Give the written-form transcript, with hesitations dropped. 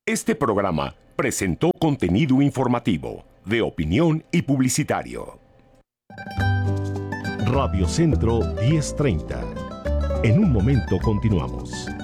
Este programa presentó contenido informativo, de opinión y publicitario. Radio Centro 1030. En un momento continuamos.